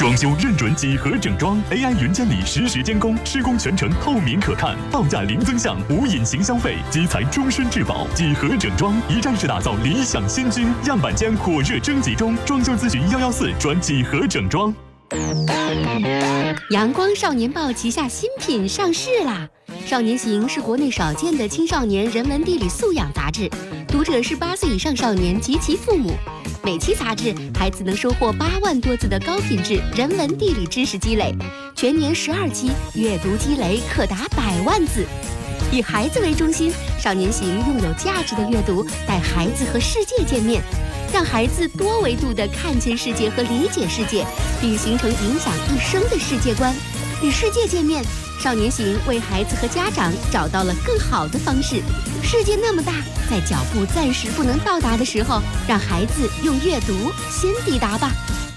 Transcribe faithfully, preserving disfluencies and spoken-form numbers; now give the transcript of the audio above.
装修认准几何整装 ，A I 云监理实时监工，施工全程透明可看，报价零增项，无隐形消费，基材终身质保。几何整装一站式打造理想新居，样板间火热征集中，装修咨询幺幺四转几何整装。 阳光少年报旗下新品上市啦！少年行是国内少见的青少年人文地理素养杂志，读者是八岁以上少年及其父母。每期杂志，孩子能收获八万多字的高品质人文地理知识积累，全年十二期，阅读积累可达百万字。以孩子为中心，少年行用有价值的阅读带孩子和世界见面，让孩子多维度地看见世界和理解世界，并形成影响一生的世界观。与世界见面，少年行为孩子和家长找到了更好的方式。世界那么大，在脚步暂时不能到达的时候，让孩子用阅读先抵达吧。